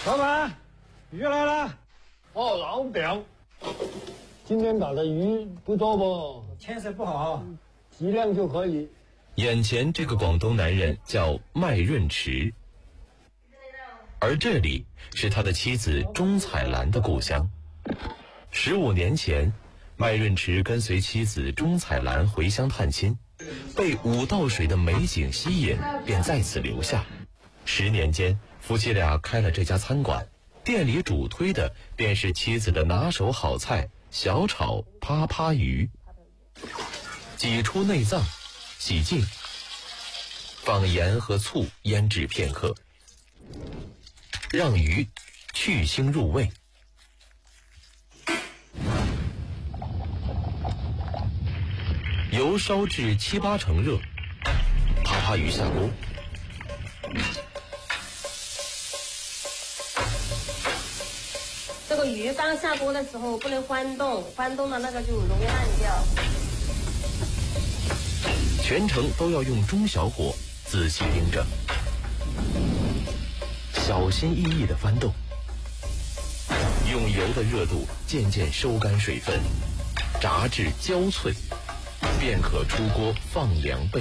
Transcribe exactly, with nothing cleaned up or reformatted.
老板，鱼来了。 哦，老表， 今天打的鱼不多不？ 天色不好， 几两就可以。 眼前这个广东男人叫麦润池，而这里是他的妻子钟彩兰的故乡。十五年前，麦润池跟随妻子钟彩兰回乡探亲，被五道水的美景吸引，便在此留下。十年间，夫妻俩开了这家餐馆，店里主推的便是妻子的拿手好菜小炒趴趴鱼。挤出内脏，洗净，放盐和醋腌制片刻，让鱼去腥入味。油烧至七八成热，趴趴鱼下锅。 这个鱼刚下锅的时候不能翻动，翻动了那个就容易烂掉。 全程都要用中小火仔细盯着，小心翼翼地翻动，用油的热度渐渐收干水分，炸至焦脆，便可出锅放凉备。